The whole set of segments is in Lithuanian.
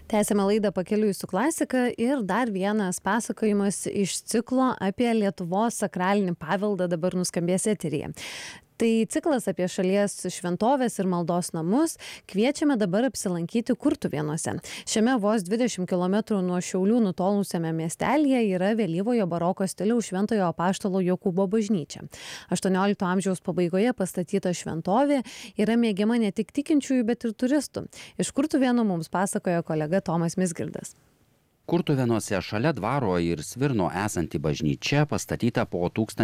Tęsiame laidą Pakeliui su klasika ir dar vienas pasakojimas iš ciklo apie Lietuvos sakralinį paveldą dabar nuskambės eteryje. Tai ciklas apie šalies šventovės ir maldos namus. Kviečiame dabar apsilankyti Kurtuvėnuose. Šiame vos 20 km nuo Šiaulių nutolusiame miestelyje yra vėlyvojo baroko stiliaus Šventojo Apaštalo Jokūbo bažnyčia. 18 amžiaus pabaigoje pastatyta šventovė yra mėgiama ne tik tikinčiųjų, bet ir turistų. Iš Kurtuvėnų mums pasakoja kolega Tomas Mizgirdas. Kurtuvėnuose šalia dvaro ir Svirno esanti bažnyčia pastatyta po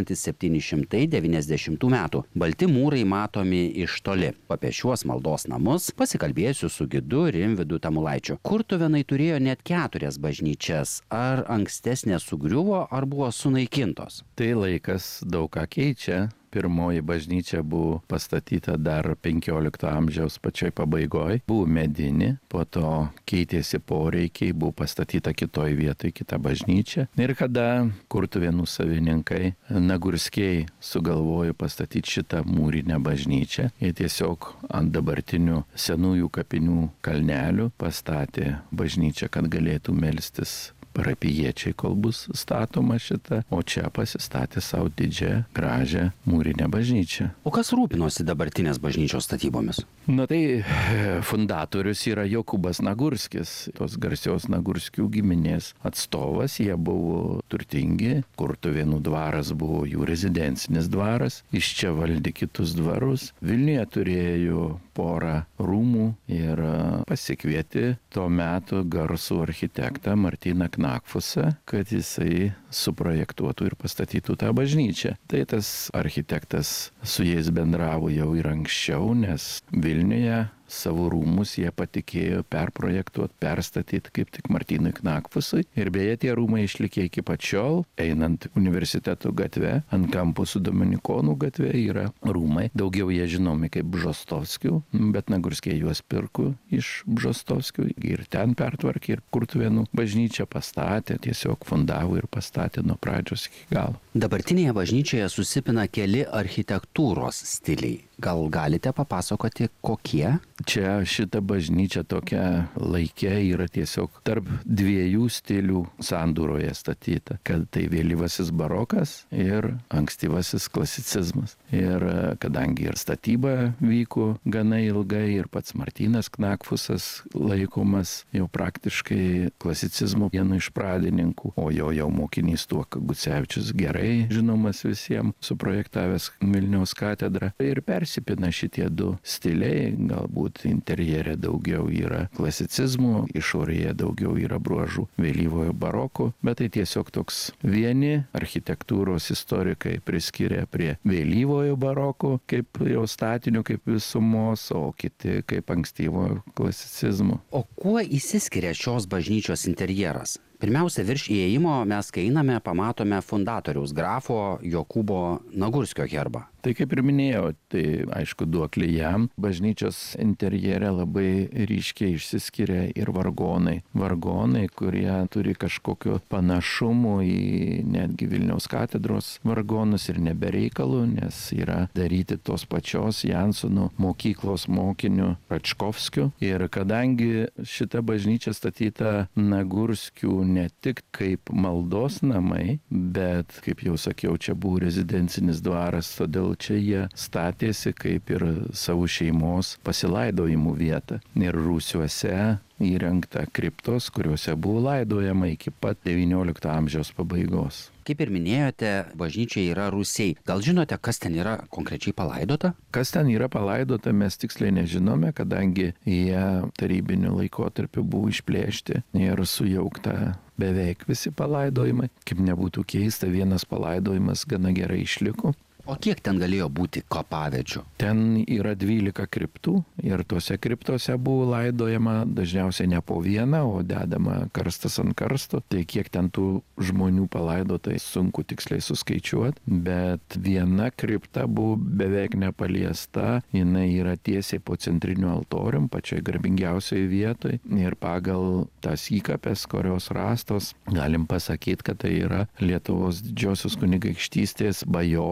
1790 metų. Balti mūrai matomi iš toli. Apie šiuos maldos namus pasikalbėsiu su gidu Rimvydu Tamulaičiu. Kurtuvėnai turėjo net 4 bažnyčias. Ar ankstesnės sugriuvo, ar buvo sunaikintos? Tai laikas daug ką keičia. Pirmoji bažnyčia buvo pastatyta dar 15 amžiaus pačioj pabaigoje. Buvo medinė, po to keitėsi poreikiai, buvo pastatyta kitoj vietoj kita bažnyčia. Ir kada Kurtuvėnų savininkai Nagurskiai sugalvojo pastatyti šitą mūrinę bažnyčią, jie tiesiog ant dabartinių senųjų kapinių kalnelių pastatė bažnyčią, kad galėtų melstis parapijiečiai, kol bus statoma šita, o čia pasistatė savo didžią, gražią mūrinę bažnyčią. O kas rūpinosi dabartinės bažnyčios statybomis? Na tai fundatorius yra Jokūbas Nagurskis, tos garsios Nagurskių giminės atstovas. Jie buvo turtingi, Kurtuvėnų dvaras buvo jų rezidencinis dvaras, iš čia valdė kitus dvarus. Vilniuje turėjo porą rūmų ir pasikvietė tuo metu garsų architektą Martyną Knakfusą, kad jisai suprojektuotų ir pastatytų tą bažnyčią. Tai tas architektas su jais bendravo jau ir anksčiau, nes Vilniuje savo rūmus jie patikėjo perprojektuoti, perstatyti kaip tik Martynui Knakfusui. Ir beje, tie rūmai išlikė iki pačiol, einant universiteto gatve, ant kampo su Dominikonų gatve yra rūmai. Daugiau jie žinomi kaip Bžostovskių, bet Nagurskiai juos pirko iš Bžostovskių ir ten pertvarkė ir Kurtuvėnų bažnyčią pastatė, tiesiog fundavo ir pastatė nuo pradžios iki galo. Dabartinėje bažnyčioje susipina keli architektūros stiliai. Gal galite papasakoti, kokie? Čia šita bažnyčia tokia laikė yra tiesiog tarp dviejų stilių sandūroje statyta, kad tai vėlyvasis barokas ir ankstyvasis klasicizmas. Ir kadangi ir statyba vyko gana ilgai ir pats Martynas Knakfusas laikomas jau praktiškai klasicizmo vienu iš pradininkų, o jo mokinys Tuoka Gucevičius gerai žinomas visiems, suprojektavęs Vilniaus katedrą. Ir persipina šitie du stiliai, galbūt interjere daugiau yra klasicizmo, išorėje daugiau yra bruožų vėlyvojo baroko, bet tai tiesiog toks vieni architektūros istorikai priskiria prie vėlyvojo baroko kaip jau statinių, kaip visumos, o kiti kaip ankstyvojo klasicizmo. O kuo įsiskiria šios bažnyčios interjeras? Pirmiausia, virš įėjimo mes, kai einame, pamatome fundatoriaus grafo Jokūbo Nagurskio herbą. Tai kaip ir minėjau, tai aišku duoklė jam. Bažnyčios interjere labai ryškiai išsiskiria ir vargonai. Vargonai, kurie turi kažkokio panašumo į netgi Vilniaus katedros vargonus ir nebereikalų, nes yra daryti tos pačios Jansono mokyklos mokinių Račkovskių. Ir kadangi šita bažnyčia statyta Nagurskių ne tik kaip maldos namai, bet, kaip jau sakiau, čia buvo rezidencinis dvaras, todėl čia jie statėsi kaip ir savo šeimos pasilaidojimų vietą. Ir rūsiuose įrengta kriptos, kuriuose buvo laidojama iki pat XIX amžiaus pabaigos. Kaip ir minėjote, bažnyčia yra rūsiai. Gal žinote, kas ten yra konkrečiai palaidota? Kas ten yra palaidota, mes tiksliai nežinome, kadangi jie tarybiniu laikotarpiu buvo išplėšti ir sujaukta beveik visi palaidojimai. Kaip nebūtų keista, vienas palaidojimas gana gerai išliko. O kiek ten galėjo būti kapavedžių? Ten yra 12 kriptų ir tuose kriptose buvo laidojama dažniausiai ne po vieną, o dedama karstas ant karsto. Tai kiek ten tų žmonių palaidota, sunku tiksliai suskaičiuoti, bet viena kripta buvo beveik nepaliesta, jinai yra tiesiai po centriniu altorium, pačioj garbingiausioje vietoje ir pagal tas įkapės, kurios rastos, galim pasakyti, kad tai yra Lietuvos didžiosios kunigaikštystės bajorų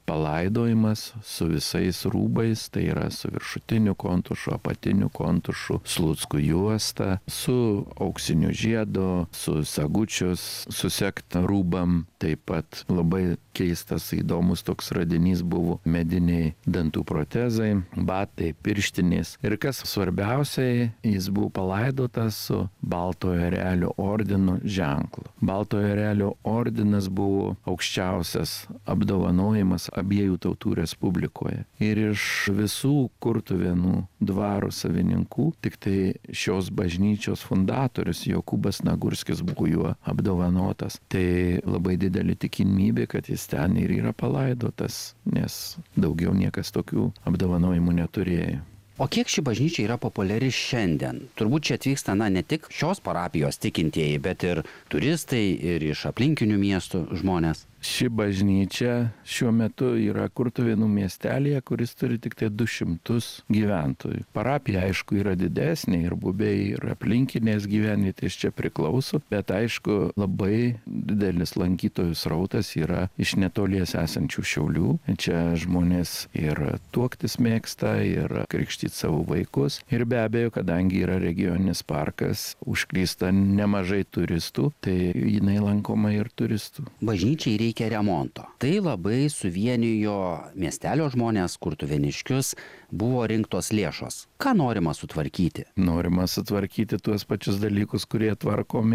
palaidojimas su visais rūbais, tai yra su viršutiniu kontušu, apatiniu kontušu, sluckų juosta, su auksiniu žiedu, su sagučius, susekta rūbam. Taip pat labai keistas, įdomus toks radinys buvo mediniai dantų protezai, batai, pirštinės. Ir kas svarbiausiai, jis buvo palaidotas su Baltojo Erelio ordino ženklu. Baltojo Erelio ordinas buvo aukščiausias apdovanojimas abiejų tautų respublikoje. Ir iš visų Kurtuvėnų dvaro savininkų, tik tai šios bažnyčios fundatorius Jokūbas Nagurskis buvo juo apdovanotas. Tai labai didelė tikimybė, kad jis ten ir yra palaidotas, nes daugiau niekas tokių apdovanojimų neturėjo. O kiek ši bažnyčia yra populiari šiandien? Turbūt čia atvyksta, ne tik šios parapijos tikintieji, bet ir turistai ir iš aplinkinių miestų žmonės. Ši bažnyčia šiuo metu yra Kurtuvėnų miestelėje, kuris turi tik tai 200 gyventojų. Parapija, aišku, yra didesnė ir Bubiai ir aplinkinės gyvenvietės čia priklauso, bet aišku, labai didelis lankytojų srautas yra iš netolies esančių Šiaulių. Čia žmonės ir tuoktis mėgsta, ir krikštyti savo vaikus. Ir be abejo, kadangi yra regioninis parkas, užklysta nemažai turistų, tai jinai lankoma ir turistų. Bažnyčiai reikia remonto. Tai labai suvienijo miestelio žmonės, kurtuvėniškius, buvo rinktos lėšos. Ką norima sutvarkyti? Norima sutvarkyti tuos pačius dalykus, kurie tvarkomi.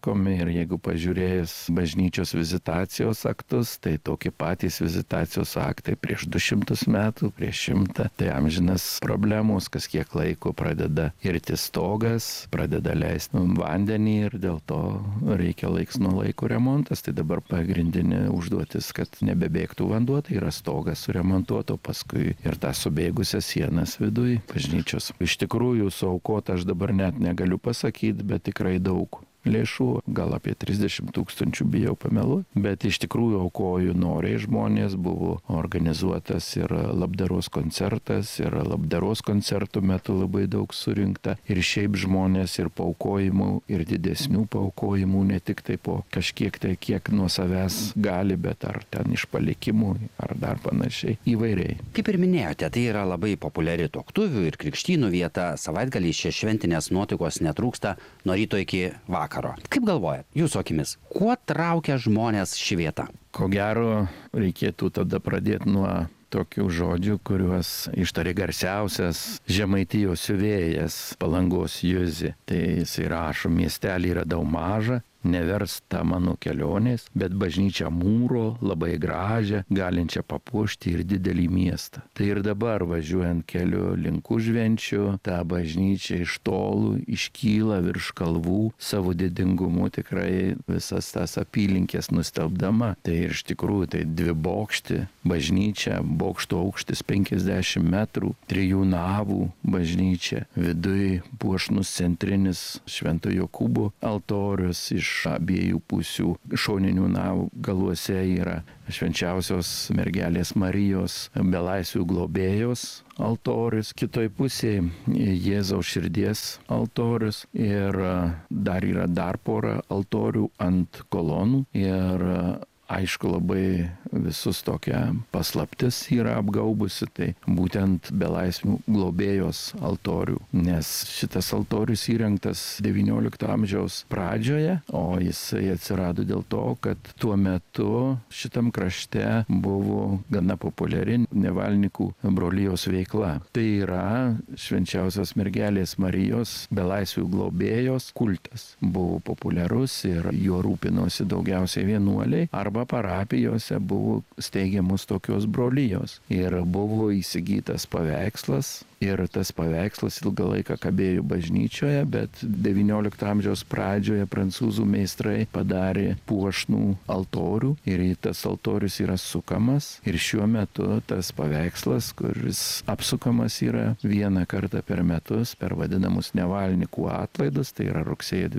Ir jeigu pažiūrėjus bažnyčios vizitacijos aktus, tai tokie patys vizitacijos aktai prieš 200 metų, prieš 100. Tai amžinas problemos, kas kiek laiko pradeda irti stogas, pradeda leisti vandenį ir dėl to reikia laiks nuo laiko remontas. Tai dabar pagrindinė užduotis, kad nebebėgtų vanduo, tai yra stogas suremontuoto, paskui ir tą subėgusią sienas viduj bažnyčios. Iš tikrųjų, suaukota aš dabar net negaliu pasakyti, bet tikrai daug lėšų, gal apie 30 000 bijau pameluoti, bet iš tikrųjų aukoju noriai žmonės, buvo organizuotas ir labdaros koncertas, ir labdaros koncertų metu labai daug surinkta, ir šiaip žmonės ir paaukojimų, ir didesnių paaukojimų, ne tik tai po kažkiek tai kiek nuo savęs gali, bet ar ten iš palikimų, ar dar panašiai, įvairiai. Kaip ir minėjote, tai yra labai populiari tuoktuvių ir krikštynų vieta, savaitgalį šie šventinės nuotaikos netrūksta nuo ryto iki vakaro. Kaip galvojat, jūsų akimis, kuo traukia žmonės ši vieta? Ko gero, reikėtų tada pradėti nuo tokių žodžių, kuriuos ištarė garsiausias Žemaitijos siuvėjas Palangos Juzi. Tai jis rašo, miestelį yra daug maža, neversta mano kelionės, bet bažnyčią mūro, labai gražią, galinčią papuošti ir didelį miestą. Tai ir dabar važiuojant keliu link Užvenčių, ta bažnyčia iš tolų iškyla virš kalvų, savo didingumu tikrai visas tas apylinkės nustelbdama. Tai iš tikrųjų tai dvibokštė bažnyčia, bokšto aukštis 50 metrų, 3 navų bažnyčia, viduj puošnus centrinis Švento Jokūbo altorius, iš abiejų pusių šoninių navų galuose yra švenčiausios mergelės Marijos belaisvių globėjos altorius, kitoj pusėje Jėzaus širdies altorius ir dar yra dar pora altorių ant kolonų ir aišku, labai visus tokia paslaptis yra apgaubusi, tai būtent belaisvių globėjos altorių, nes šitas altorius įrengtas XIX amžiaus pradžioje, o jisai atsirado dėl to, kad tuo metu šitam krašte buvo gana populiari Nevalnikų brolijos veikla. Tai yra švenčiausios mergelės Marijos belaisvių globėjos kultas. Buvo populiarus ir juo rūpinosi daugiausiai vienuoliai arba parapijose buvo steigiamos tokios brolijos ir buvo įsigytas paveikslas ir tas paveikslas ilgą laiką kabėjo bažnyčioje, bet XIX amžiaus pradžioje prancūzų meistrai padarė puošnų altorių ir tas altorius yra sukamas ir šiuo metu tas paveikslas, kuris apsukamas yra vieną kartą per metus per vadinamus Nevalnikų atlaidus, tai yra rugsėjo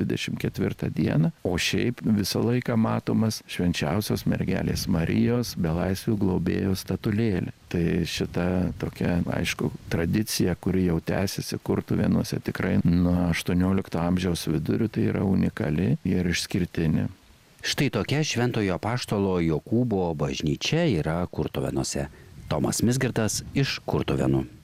24 dieną, o šiaip visą laiką matomas švenčiausios mergelės Marijos belaisvių globėjos statulėlė. Tai šita tokia, aišku, tradicija, kuri jau tęsiasi Kurtuvėnuose tikrai nuo 18 amžiaus vidurių, tai yra unikali ir išskirtinė. Štai tokia Šventojo Apaštalo Jokūbo bažnyčia yra Kurtuvėnuose. Tomas Mizgirdas iš Kurtuvėnų.